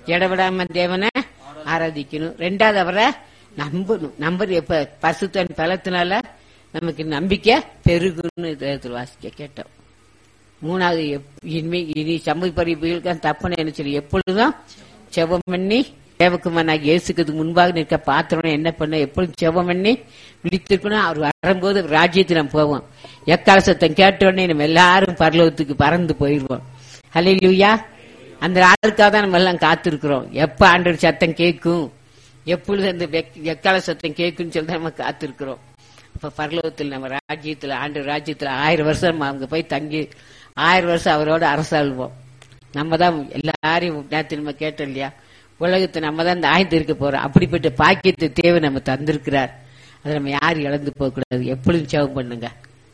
இடவிடாம தேவனை ஆராதிக்கணும். ரெண்டாவது அவரை நம்பணும். நம்பர் எப்ப பரிசுத்தன் பலத்தினால நமக்கு நம்பிக்கை பெருகுன்னு வாசிக்க கேட்டோம். மூணாவது இனி சமூகப்பறிவுகளுக்கு தப்புன்னு என்ன சொல்லி எப்பொழுதும் செபம் பண்ணி தேவக்குமார் இயேசுக்கு முன்பாக நிற்க பாத்திரம் என்ன பண்ண எப்பொழுதும் செபம் பண்ணி விழித்திருக்கணும். அவர் வரும்போது ராஜ்யத்தில் நம்ம போவோம். எக்கால சத்தம் கேட்டோடனே நம்ம எல்லாரும் பரலோகத்துக்கு பறந்து போயிடுவோம். ஹல்லேலூயா. அந்த ஆளுக்காக தான் நம்ம எல்லாம் காத்திருக்கிறோம். எப்ப ஆண்டவர் சத்தம் கேட்கும், எப்பொழுது அந்த எக்கால சத்தம் கேட்கும் சொல்லி நம்ம காத்திருக்கிறோம். இப்ப பரலோகத்தில் நம்ம ராஜ்யத்துல ஆண்டவர் ராஜ்யத்துல 1000 வருஷம் அங்க போய் தங்கி 1000 வருஷம் அவரோட அரசாள்வோம். நம்ம தான் எல்லாரையும் நேரத்தில் நம்ம கேட்டோம் இல்லையா, உலகத்தை நம்ம தான் இந்த ஆயத்து இருக்க போறோம். அப்படிப்பட்ட பாக்கியத்தை தேவை நம்ம தந்திருக்கிறார். அதை நம்ம யாரும் இழந்து போக கூடாது. எப்பொழுதும் ஜெபம் பண்ணுங்க.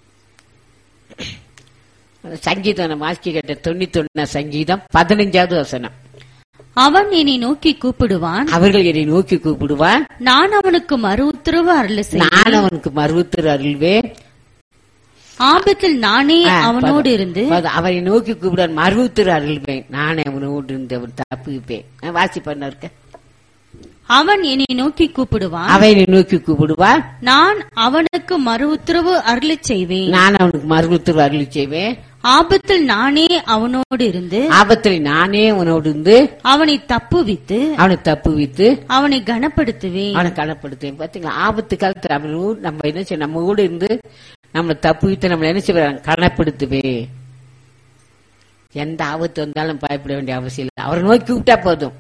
சங்கீதம் நம்ம வாசிக்க கேட்ட 91 சங்கீதம் 15வது வசனம். அவன் என்னை நோக்கி கூப்பிடுவான், அவர்கள் என்னை நோக்கி கூப்பிடுவான், நான் அவனுக்கு மறு உத்தரவு அருள் செய்வேன். நான் அவனுக்கு மறு உத்தரவு அருள்வேன். ஆபத்தில் நானே அவனோடு இருந்து அவனை நோக்கி கூப்பிடுவான், மறு உத்தரவு அருள்வேன். நானே அவனோடு இருந்து அவன் தப்புவிப்பேன். வாசி பண்ண இருக்க. அவன் என்னை நோக்கி கூப்பிடுவான், அவனை நோக்கி கூப்பிடுவான், நான் அவனுக்கு மறு உத்தரவு அருளி செய்வேன். நான் அவனுக்கு மறு உத்தரவு அருளி செய்வேன். ஆபத்தில் நானே அவனோடு இருந்து ஆபத்தில் நானே அவனோடு இருந்து அவனை தப்புவித்து அவனை கனப்படுத்துவேன். அவனை கனப்படுத்துவேன். பாத்தீங்களா, ஆபத்து காலத்துல நம்ம என்ன செய்ய, நம்ம கூட இருந்து நம்மளை தப்புவித்து நம்மளை என்ன செய்வாங்க, கனப்படுத்துவே. எந்த ஆபத்து வந்தாலும் பயப்பட வேண்டிய அவசியம் இல்லை. அவரை நோக்கி விட்டா போதும்.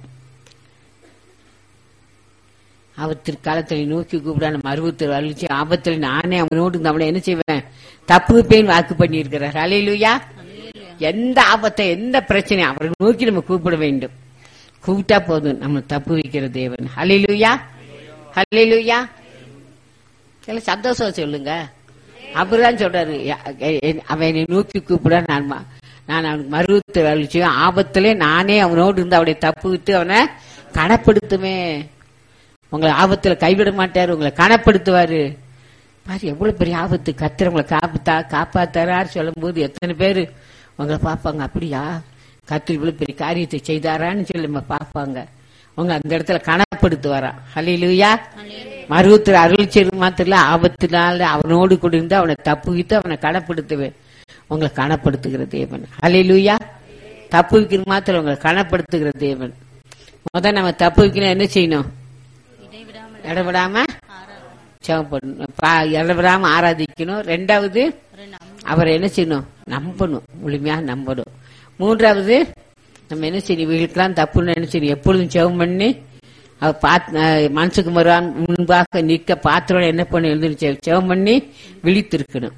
ஆபத்து காலத்தில் நோக்கி கூப்பிட மறுபத்தர் அழிச்சு ஆபத்தில் நானே அவனோடு நம்மளை என்ன செய்வேன், தப்புவிப்பேன் வாக்கு பண்ணி இருக்கிறார். ஹல்லேலூயா. எந்த ஆபத்தை எந்த பிரச்சனை அவரை நோக்கி நம்ம கூப்பிட வேண்டும். கூப்பிட்டா போதும், நம்ம தப்பு வைக்கிற தேவன். ஹல்லேலூயா, ஹல்லேலூயா. சந்தோஷம் சொல்லுங்க. அவர்தான் சொல்றாரு, அவனை நோக்கி கூப்பிட நான் அவனுக்கு மறுத்து அழிச்சு ஆபத்திலே நானே அவனோடு இருந்து அவனை தப்பு விட்டு அவனை கனப்படுத்துவேன். உங்களை ஆபத்துல கைவிட மாட்டாரு, உங்களை கனப்படுத்துவாரு. பாரு எவ்வளவு பெரிய ஆபத்து. கர்த்தர் உங்களை காப்பாத்தாரு சொல்லும் போது எத்தனை பேரு உங்களை பார்ப்பாங்க. அப்படியா, கர்த்தர் இவ்வளவு பெரிய காரியத்தை செய்தாரான்னு சொல்லி நம்ம பார்ப்பாங்க. உங்க அந்த இடத்துல கனப்படுத்துவாரா. ஹல்லேலூயா. மருவத்தில் அருள் செய்து மாத்திர ஆபத்தினால அவனோடு கூட இருந்து அவனை தப்புவித்து அவனை கனப்படுத்துவேன். உங்களை கனப்படுத்துகிற தேவன். ஹல்லேலூயா. தப்பு வைக்கிற மாத்திரம் உங்களை கனப்படுத்துகிற தேவன். முதல் நம்ம தப்பு வைக்கணும், என்ன செய்யணும், இடவிடாம ஜெபம் பண்ணணும், இடவிடாம ஆராதிக்கணும். ரெண்டாவது அவரை என்ன செய்யணும், நம்பணும், முழுமையா நம்பணும். மூன்றாவது நம்ம என்ன செய்யணும், வீட்டுக்கெல்லாம் தப்புன்னு என்ன செய்யணும், எப்பொழுதும் ஜெபம் பண்ணி மனசுக்கு முன்பாக நிற்க பாத்திரோட என்ன பண்ணி எழுந்து ஜெபம் பண்ணி விழித்திருக்கணும்.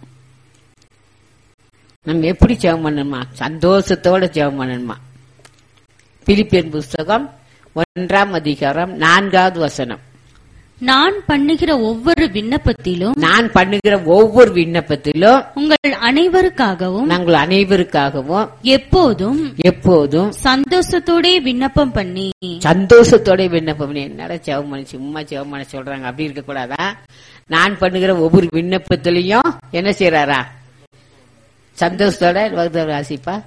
நம்ம எப்படி ஜெபம் பண்ணணுமா, சந்தோஷத்தோட ஜெபம் பண்ணணுமா. பிலிப்பியர் புஸ்தகம் 1ஆம் அதிகாரம் 4வது வசனம். நான் பண்ணுகிற ஒவ்வொரு விண்ணப்பத்திலும் உங்கள் அனைவருக்காகவும் எப்போதும் சந்தோஷத்தோட விண்ணப்பம் பண்ணி என்னடா ஜெபம் பண்ணி சும்மா ஜெபம் பண்ண சொல்றாங்க, அப்படி இருக்க கூடாதா. நான் பண்ணுகிற ஒவ்வொரு விண்ணப்பத்திலையும் என்ன செய்யறாரா, சந்தோஷத்தோட வாசிப்பா.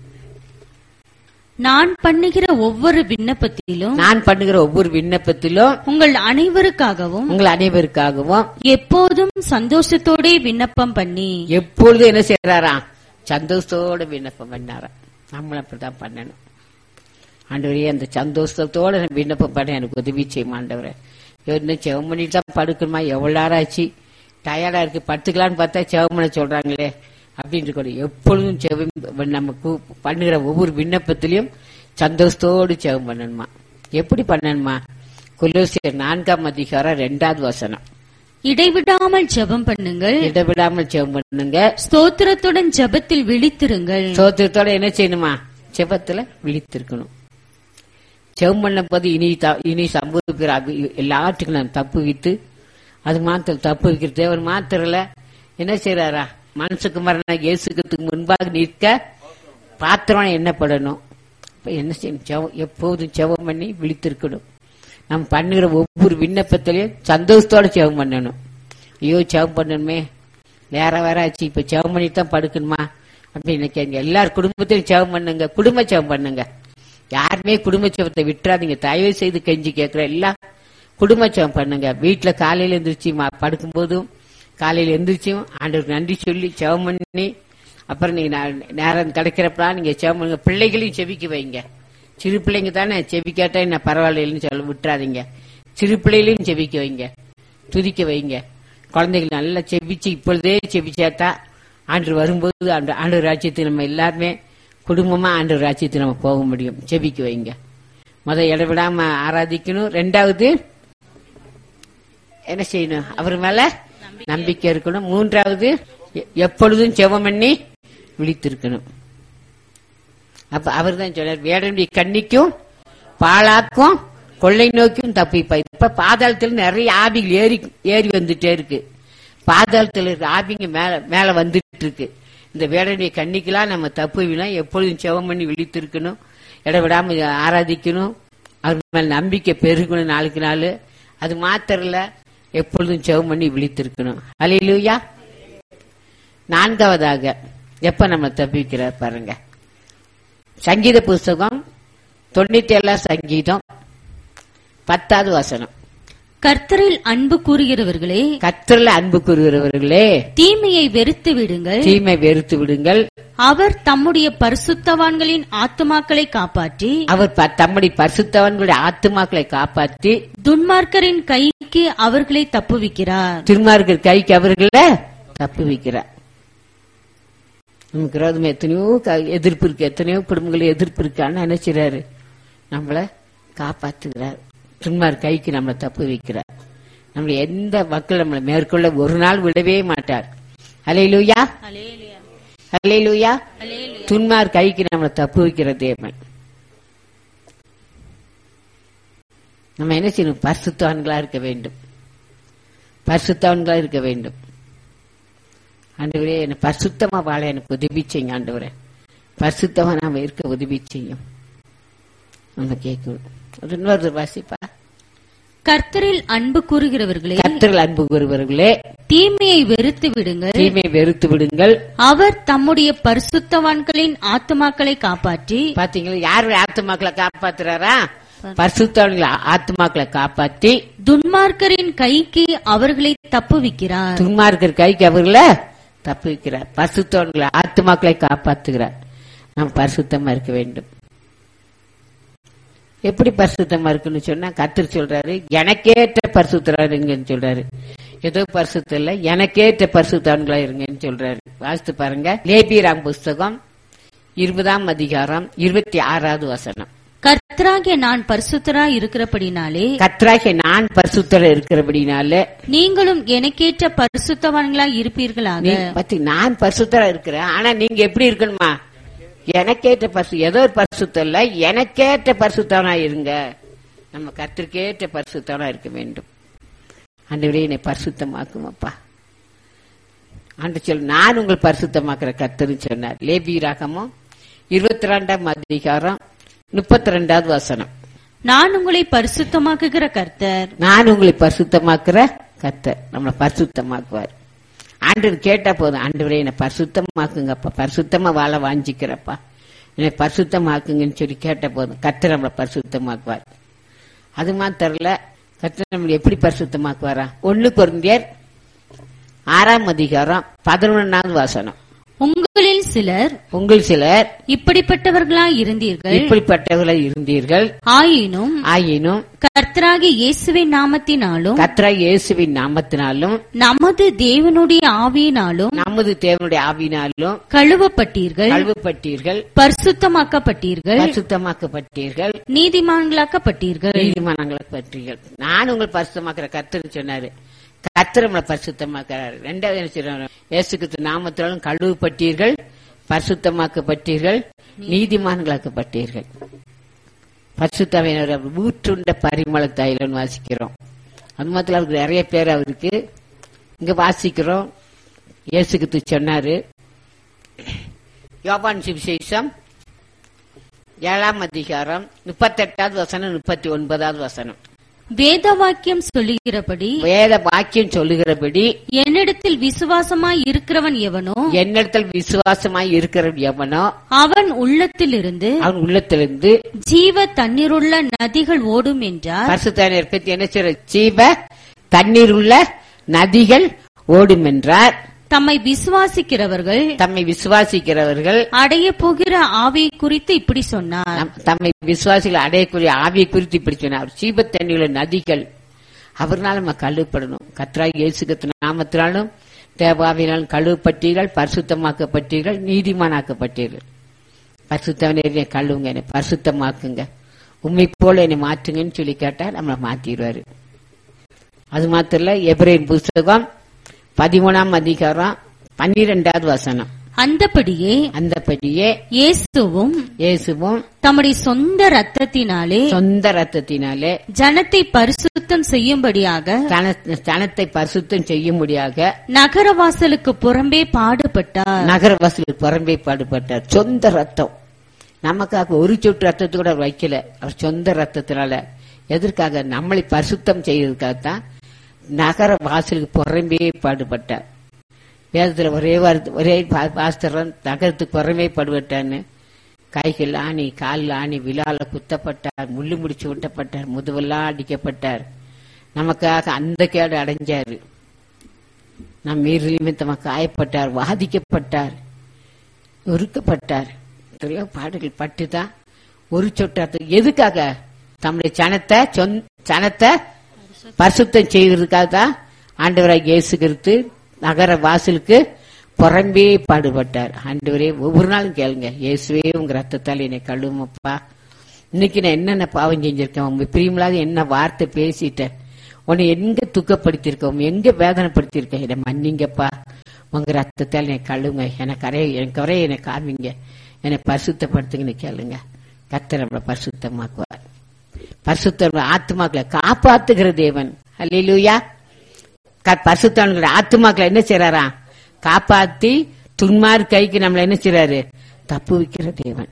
நான் பண்ணுகிற ஒவ்வொரு விண்ணப்பத்திலும் உங்கள் அனைவருக்காகவும் எப்போதும் சந்தோஷத்தோட விண்ணப்பம் பண்ணி எப்பொழுதும் என்ன செய்யறாரா, சந்தோஷத்தோட விண்ணப்பம் பண்ணாரா. நம்மளும் அப்படிதான் பண்ணணும். ஆண்டவரே, அந்த சந்தோஷத்தோட விண்ணப்பம் பண்ண எனக்கு உதவி செய்யும் ஆண்டவரே. இன்னும் செவம் பண்ணிட்டு தான் படுக்கணுமா, எவ்வளவு நேரம் ஆச்சு, டயர்டா இருக்கு, படுத்துக்கலான்னு பார்த்தா செவம் பண்ண சொல்றாங்களே அப்படின்னு கூட. எப்பொழுதும் நம்ம பண்ணுகிற ஒவ்வொரு விண்ணப்பத்திலையும் சந்தோஷத்தோடு ஜெபம் பண்ணணுமா. எப்படி பண்ணணுமா, கொலோசியர் 4ஆம் அதிகாரம் 2வது வசனம். இடைவிடாமல் ஜெபம் பண்ணுங்க, ஸ்தோத்திரத்துடன் ஜெபத்தில் விழித்திருங்கள். ஸ்தோத்திரத்தோட என்ன செய்யணுமா, ஜெபத்துல விழித்திருக்கணும். ஜெபம் பண்ண போது இனி சம்பவிக்கிற எல்லாத்துக்கும் நான் தப்பு வைத்து அது மாத்திரம் தப்பு வைக்கிற தேவன் மாத்திரல என்ன செய்யறாரா, மனசுக்கு மரண இயேசுக்கு முன்பாக நிற்க பாத்திரம் என்ன படணும். என்ன செய்யணும், எப்போதும் ஜெபம் பண்ணி விழித்திருக்கணும். நம்ம பண்ணுகிற ஒவ்வொரு விண்ணப்பத்திலையும் சந்தோஷத்தோட ஜெபம் பண்ணணும். ஐயோ ஜெபம் பண்ணணுமே, வேற ஆச்சு, இப்ப ஜெபம் பண்ணிட்டு தான் படுக்கணுமா அப்படின்னு கேங்க. எல்லாரும் குடும்பத்திலும் ஜெபம் பண்ணுங்க, குடும்ப ஜெபம் பண்ணுங்க. யாருமே குடும்ப ஜெபத்தை விட்டுறாதீங்க. தயவு செய்து கெஞ்சி கேட்கிற எல்லாம் குடும்ப ஜெபம் பண்ணுங்க. வீட்டுல காலையில எந்திரிச்சு படுக்கும் போதும் காலையில எந்திரிச்சும் ஆண்டவருக்கு நன்றி சொல்லி ஜெபம் பண்ணி, அப்புறம் நீங்க நேரம் கிடைக்கிறப்ப நீங்க ஜெபம் பண்ணுங்க. பிள்ளைகளையும் செபிக்க வைங்க. சிறு பிள்ளைங்க தானே, செபிக்காட்டா என்ன பரவாயில்லைன்னு சொல்ல விட்டுறாதீங்க. சிறு பிள்ளைகளையும் செபிக்க வைங்க, துதிக்க வைங்க. குழந்தைகள் நல்லா செபிச்சு இப்பொழுதே செபிச்சாத்தா ஆண்டவர் வரும்போது ஆண்டவர் ராஜ்யத்துக்கு நம்ம எல்லாருமே குடும்பமா ஆண்டவர் ராஜ்யத்துக்கு நம்ம போக முடியும். செபிக்க வைங்க. இடைவிடாம ஆராதிக்கணும். ரெண்டாவது என்ன செய்யணும்? அவர் மேல நம்பிக்கை இருக்கணும். மூன்றாவது எப்பொழுதும் ஜெபம் பண்ணி விழித்திருக்கணும். அப்ப அவர் தான் சொல்றார், வேடனுடைய கண்ணிக்கும் பாழாக்கும் கொள்ளை நோக்கியும் தப்பிப்பா. இப்ப பாதாளத்தில் நிறைய ஆவிகள் ஏறி வந்துட்டே இருக்கு. பாதாளத்தில் இருக்க ஆவிங்க மேல வந்துட்டு இருக்கு. இந்த வேடனுடைய கண்ணிக்கெல்லாம் நம்ம தப்புவினா எப்பொழுதும் ஜெபம் பண்ணி விழித்திருக்கணும். இடைவிடாம ஆராதிக்கணும். அவர் மேல நம்பிக்கை பெருகணும் நாளுக்கு நாள். அது மாத்திரம் இல்ல, எப்பொழுதும் ஜெபம் பண்ணி விழித்திருக்கணும். அல்லேலூயா. நான்காவதாக எப்ப நம்ம தப்பிக்கிறார் பாருங்க. சங்கீத புஸ்தகம் 97 சங்கீதம் 10வது வசனம். கர்த்தரில் அன்பு கூறுகிறவர்களே, கர்த்தரில் அன்பு கூறுகிறவர்களே, தீமையை வெறுத்து விடுங்கள். தீமை வெறுத்து விடுங்கள். அவர் தம்முடைய பரிசுத்தவான்களின் ஆத்துமாக்களை காப்பாற்றி, அவர் தம்முடைய பரிசுத்தவான்களுடைய ஆத்துமாக்களை காப்பாற்றி, துன்மார்க்கரின் கைக்கு அவர்களை தப்புவிக்கிறார். துன்மார்க்கர் கைக்கு அவர்களை தப்புவிக்கிறார். நமக்கு விரோதம் எத்தனையோ எதிர்ப்பு இருக்கு, எத்தனையோ குடும்பங்கள் எதிர்ப்பு இருக்கு. ஆனா என்ன செய்றாரு? நம்மள காப்பாற்றுகிறார். துன்மார்க்கர் கைக்கு நம்மளை தப்பு வைக்கிறார். நம்மள எந்த மக்கள் நம்மளை மேற்கொள்ள ஒரு நாள் விடவே மாட்டார். அல்லேலூயா, அல்லேலூயா. துன்மார்க்கர் கைக்கு நம்மளை தப்பு வைக்கிற தேவன். நம்ம என்ன செய்யணும்? பரிசுத்தவான்களா இருக்க வேண்டும். பரிசுத்தவான்களா இருக்க வேண்டும். ஆண்டவரே, என்ன பரிசுத்தமா வாழ எனக்கு உதவி செய்யுங்க. ஆண்டவரே, பரிசுத்தமா நாம இருக்க உதவி செய்யும். நம்ம கேட்கணும். இன்னொரு வாசிப்பா. கர்த்தரில் அன்பு கூறுகிறவர்களே, கர்த்தரில் அன்பு கூறுகிறவர்களே, தீமையை வெறுத்து விடுங்கள். தீமையை வெறுத்து விடுங்கள். அவர் தம்முடைய பரிசுத்தவான்களின் ஆத்துமாக்களை காப்பாற்றி, பாத்தீங்களா? யாரு ஆத்துமாக்களை காப்பாத்துறாரா? பரிசுத்தவான்களை ஆத்துமாக்களை காப்பாற்றி, துன்மார்க்கரின் கைக்கு அவர்களை தப்புவிக்கிறார். துன்மார்க்கர் கைக்கு அவர்களை தப்புவிக்கிறார். பரிசுத்தவான்களை ஆத்துமாக்களை காப்பாற்றுகிறார். நாம் பரிசுத்தமா இருக்க வேண்டும். எப்படி பரிசுத்தமா இருக்குன்னு சொன்னா, கர்த்தர் சொல்றாரு, எனக்கேற்ற பரிசுத்தரா இருங்கன்னு சொல்றாரு. ஏதோ பரிசுத்தம் இல்ல, எனக்கேற்ற பரிசுத்தவான்களா இருங்கன்னு சொல்றாரு. வாசித்து பாருங்க. லேபியராம் புஸ்தகம் 20ஆம் அதிகாரம் 26வது வசனம். கர்த்தராகிய நான் பரிசுத்தராய் இருக்கிறபடினாலே, கர்த்தராகிய நான் பரிசுத்தராய் இருக்கிறபடினாலே, நீங்களும் எனக்கேற்ற பரிசுத்தவான்களாய் இருப்பீர்களாக. நான் பரிசுத்தரா இருக்கிறேன். ஆனா நீங்க எப்படி இருக்கணுமா? எனக்கேற்ற ஏதோ ஒரு பரிசுத்தம் இல்ல, எனக்கேற்ற பரிசுத்தவனா இருங்க. நம்ம கர்த்தருக்கேற்ற பரிசுத்தவனா இருக்க வேண்டும். ஆண்டவரே, என்னை பரிசுத்தமாக்கும் அப்பா. ஆண்டு சொல், நான் உங்கள் பரிசுத்தமாக்குற கர்த்தர்னு சொன்னார். லேவியராகமம் 22ஆம் அதிகாரம் 32வது வசனம். நான் உங்களை பரிசுத்தமாக்குகிற கர்த்தர். நான் உங்களை பரிசுத்தமாக்குற கர்த்தர். நம்மளை பரிசுத்தமாக்குவார். ஆண்டவர் கேட்டா போதும், ஆண்டவரே என்னை பரிசுத்தமாக்குங்கப்பா, பரிசுத்தமா வாழ வாஞ்சிக்கிறப்பா, என்னை பரிசுத்தமாக்குங்கன்னு சொல்லி கேட்ட போதும் கர்த்தர் நம்மளை பரிசுத்தமாக்குவார். அது மாத்திரல, கர்த்தர் நம்மளை எப்படி பரிசுத்தமாக்குவாரா? 1 கொரிந்தியர் 6ஆம் அதிகாரம் 11வது வசனம். உங்களில் சிலர் இப்படிப்பட்டவர்களாய் இருந்தீர்கள். ஆயினும் கர்த்தராகிய இயேசுவின் நாமத்தினாலும் நமது தேவனுடைய ஆவியினாலும் கழுவப்பட்டீர்கள், பரிசுத்தமாக்கப்பட்டீர்கள், நீதிமான்களாக்கப்பட்டீர்கள். நான் உங்கள் பரிசுத்தமாக்குற கர்த்தர் சொன்னாரு. கர்த்தர் நம்மளை பரிசுத்தமாக்குறாரு. 2வது என்ன சொல்றாரு? இயேசு கிறிஸ்து நாமத்தினாலும் கழுவப்பட்டீர்கள், பரிசுத்தமாக்கப்பட்டீர்கள், நீதிமான்களாக்கப்பட்டீர்கள். பரிசுத்தமையினர் ஊற்றுண்ட பரிமள தைலம் வாசிக்கிறோம். அது மாத்திரம் அவருக்கு நிறைய பேர் அவருக்கு இங்க வாசிக்கிறோம். இயேசு கிறிஸ்து சொன்னாரு, யோவான் சுவிசேஷம் 7ஆம் அதிகாரம் 38வது வசனம் 39வது வசனம். வேத வாக்கியம் சொல்லுகிறபடி வேத வாக்கியம் சொல்லுகிறபடி என்னிடத்தில் விசுவாசமாய் இருக்கிறவன் எவனோ என்னிடத்தில் விசுவாசமாய் இருக்கிறவன் எவனோ அவன் உள்ளத்திலிருந்து அவன் உள்ளத்திலிருந்து ஜீவ தண்ணீருள்ள நதிகள் ஓடும் என்றார். பரிசுத்தாவியானவர் பற்றி என்ன சொல்ற? ஜீவ தண்ணீர் உள்ள நதிகள் ஓடும் என்றார். தம்மை விசுவாசிக்கிறவர்கள் அடைய போகிற ஆவியை குறித்து இப்படி சொன்னார். தம்மை விசுவாசிகள் அடையக்கூடிய ஆவியை குறித்து இப்படி சொன்னார். ஜீவ தண்ணீர் உள்ள நதிகள் அவர்னால நம்ம கழுவப்படணும். கர்த்தராகிய இயேசு கிறிஸ்து நாமத்தினாலும் தேவாவினாலும் கழுவப்பட்டீர்கள், பரிசுத்தமாக்கப்பட்டீர்கள், நீதிமானாக்கப்பட்டீர்கள். பரிசுத்தவனே கழுவுங்க, என்னை பரிசுத்தமாக்குங்க, உண்மை போல என்னை மாற்றுங்கன்னு சொல்லி கேட்டா நம்மளை மாத்திடுவாரு. அது மாத்திரம் இல்ல, எபிரேயர் புஸ்தகம் 13ஆம் அதிகாரம் 12வது வசனம். அந்தபடியே இயேசுவும் தம்முடைய சொந்த ரத்தத்தினாலே ஜனத்தை பரிசுத்தம் செய்யும்படியாக நகரவாசலுக்கு புறம்பே பாடுபட்டார். சொந்த ரத்தம் நமக்காக ஒரு சொட்டு ரத்தத்தை கூட வைக்கல. அவர் சொந்த ரத்தத்தினால எதற்காக? நம்மளை பரிசுத்தம் செய்யறதுக்காகத்தான் நகர வாசலுக்கு புறம்பே பாடுபட்டார். வேதத்துல ஒரே பாஸ்தரன் நகரத்துக்கு புறமே பாடுபட்டான்னு கைகள் ஆணி, காலில் ஆணி, விழால குத்தப்பட்டார், முள்ளு முடிச்சு விட்டப்பட்டார், முதுவெல்லாம் அடிக்கப்பட்டார். நமக்காக அந்த கேடு அடைஞ்சாரு. நம் மீறி நிமித்தமா காயப்பட்டார், வாதிக்கப்பட்டார், ஒருக்கப்பட்டார். எத்தனையோ பாடுகள் பட்டுதான் ஒரு சொட்டு. எதுக்காக? தம்முடைய சனத்தை பரிசுத்தம் செய்வதற்காக தான் ஆண்டவராகிய இயேசு கிறிஸ்து நகர வாசலுக்கு புறம்பே பாடுபட்டார். ஆண்டவரே, ஒவ்வொரு நாளும் கேளுங்க, இயேசுவே உங்க ரத்தத்தால் என்னை கழுவுமப்பா. இன்னைக்கு நான் என்னென்ன பாவம் செஞ்சிருக்கேன், உங்க பிரியமில்லாத என்ன வார்த்தை பேசிட்டேன், உன்னை எங்க துக்கப்படுத்திருக்கோம், எங்க வேதனைப்படுத்திருக்கேன், என்னை மன்னிங்கப்பா, உங்க ரத்தத்தால் என்னை கழுவுங்க, எனக்கு குறைய என்னை காமிங்க, என்னை பரிசுத்தப்படுத்துங்கன்னு கேளுங்க. கர்த்தர் நம்மளை பரிசுத்தமாக்குவார். பரிசுத்த ஆத்துமாக்களை காப்பாத்துகிற தேவன். அல்லேலூயா. பரிசுத்தவான்களுடைய ஆத்துமாக்களை என்ன செய்யறாரா? காப்பாத்தி துன்மார் கைக்கு நம்மள என்ன செய்யறாரு? தப்பு வைக்கிற தேவன்.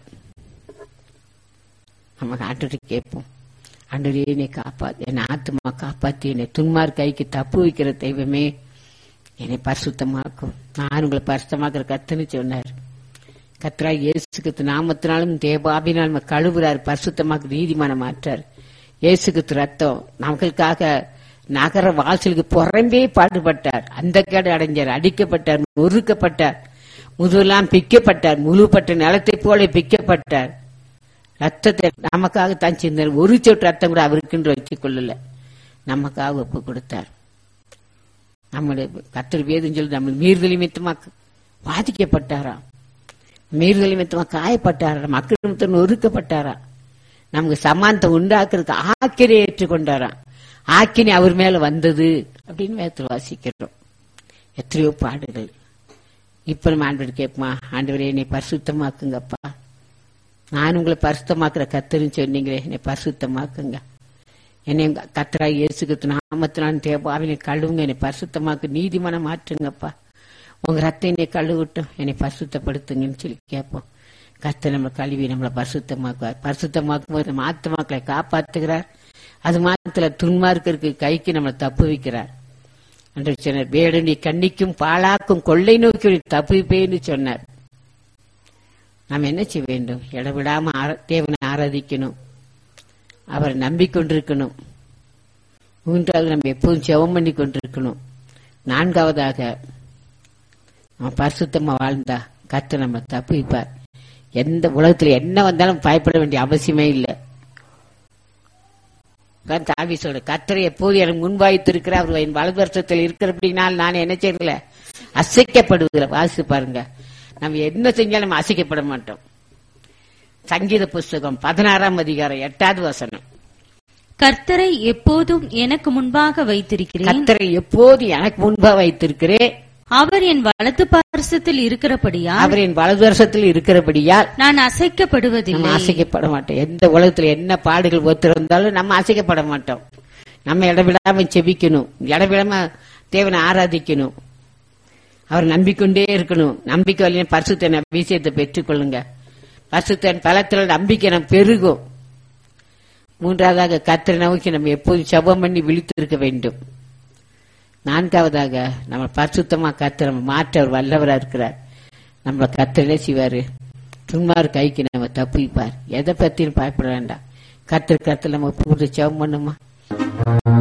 நம்ம ஆண்டவரை கேட்போம், ஆண்டவரே என்னை காப்பாத்து, என்னை ஆத்துமா காப்பாத்தி என்னை துன்மார் கைக்கு தப்பு வைக்கிற தெய்வமே என்னை பரிசுத்தமாக்கும். நான் உங்களை பரிசுத்தமாக்குற கத்துன்னு சொன்னார். கர்த்தராகிய இயேசு கிறிஸ்து நாமத்தினாலும் தேவாவினாலும் கழுவுறார், பரிசுத்தமாக்கு நீதிமான மாற்றார். இயேசு கிறிஸ்து ரத்தம் நமக்காக நகர வாசலுக்கு புறம்பே பாடுபட்டார், அந்த கேடு அடைஞ்சார், அடிக்கப்பட்டார், நொறுக்கப்பட்டார், முதுவெல்லாம் பிக்கப்பட்டார், முழுப்பட்ட நிலத்தை போல பிக்கப்பட்டார். ரத்தத்தை நமக்காக தான் சிந்தார். ஒரு சொட்டு ரத்தம் கூட அவருக்குன்னு வச்சுக் கொள்ளல, நமக்காக ஒப்பு கொடுத்தார். நம்முடைய கர்த்தர் வேதம் சொல்லி நம்ம மீறுதல் நிமித்தமா பாதிக்கப்பட்டாராம், மீறுதல் நிமித்தமா காயப்பட்டாரா, மக்கள் நிமித்தம் நொறுக்கப்பட்டாரா, நமக்கு சமானத்தை உண்டாக்குறதுக்கு ஆக்கினை ஏற்றுக்கொண்டாராம். ஆக்கினி அவர் மேல வந்தது அப்படின்னு வேதத்தில் வாசிக்கிறோம். எத்தனையோ பாடுகள். இப்ப நம்ம ஆண்டவர் கேட்போமா, ஆண்டவரே என்னை பரிசுத்தமாக்குங்கப்பா, நான் உங்களை பரிசுத்தமாக்குற கர்த்தர்னு சொன்னீங்களே, என்னை பரிசுத்தமாக்குங்க, என்னை கர்த்தராகிய இயேசு கிறிஸ்து நாமத்தினாலும் தேவாவினை கழுவுங்க, என்னை பரிசுத்தமாக்கு நீதிமான மாற்றுங்கப்பா, உங்க ரத்தம் என்னை கழுவிட்டும், என்னை பரிசுத்தப்படுத்துங்கன்னு சொல்லி கேட்போம். கர்த்தர் நம்ம கழுவி நம்மளை பரிசுத்தமாக்குவார். பரிசுத்தமாக்கும் போது நம்ம ஆத்துமாக்களை காப்பாற்றுகிறார். அது மாத்திர துன்மார்க்கருக்கு கைக்கு நம்மளை தப்பு வைக்கிறார். என்று சொன்னார், வேடு நீ கண்ணிக்கும் பாழாக்கும் கொள்ளை நோக்கி தப்புவிப்பேன்னு சொன்னார். நாம் என்ன செய்ய வேண்டும்? இடவிடாம தேவனை ஆராதிக்கணும், அவரை நம்பிக்கொண்டிருக்கணும். மூன்றாவது, நம்ம எப்போதும் ஜெபம் பண்ணி கொண்டிருக்கணும். நான்காவதாக, நம்ம பரிசுத்தமா வாழ்ந்தா கர்த்தர் நம்ம தப்புவிப்பார். எந்த உலகத்துல என்ன வந்தாலும் பயப்பட வேண்டிய அவசியமே இல்லை. தாவீது கர்த்தரை எப்போது எனக்கு முன்பாய்த்திருக்கிற அவர் என் வலதுபட்சத்தில் இருக்கிறபடினால் நான் என்ன செய்யல, அசைக்கப்படுவதில்லை. வாசித்து பாருங்க, நம்ம என்ன செஞ்சாலும் நம்ம அசைக்கப்பட மாட்டோம். சங்கீத புஸ்தகம் 16ஆம் அதிகாரம் 8வது வசனம். கர்த்தரை எப்போதும் எனக்கு முன்பாக வைத்திருக்கிறேன், கர்த்தரை எப்போது எனக்கு முன்பாக வைத்திருக்கிறேன், அவர் என் வலது பார்சத்தில் இருக்கிறபடியால் நான் அசைக்கப்படுவதில்லை. அசைக்கப்பட மாட்டோம். எந்த உலகத்துல என்ன பாடுகள் ஒத்திருந்தாலும் நம்ம அசைக்கப்பட மாட்டோம். நம்ம இடவிடாம செபிக்கணும், இடவிடாம தேவனை ஆராதிக்கணும், அவர் நம்பிக்கொண்டே இருக்கணும். நம்பிக்கை வழியா பரிசுத்த விஷயத்தை பெற்றுக் கொள்ளுங்க. பரிசுத்த பலத்தில் நம்பிக்கை நம்ம பெருகும். மூன்றாவதாக கர்த்தரை நோக்கி நம்ம எப்போதும் ஜெபம் பண்ணி விழித்திருக்க வேண்டும். நான்காவதாக நம்ம பரிசுத்தமா கர்த்தர் நம்ம மாற்ற அவர் வல்லவரா இருக்கிறார். நம்ம கர்த்தரே செய்வாரு, துன்மார் கைக்கு நம்ம தப்பிப்பார். எதை பத்தியும் பயப்பட வேண்டாம். கர்த்தர் நம்ம பூர்த்தி ஜெபம் பண்ணுமா.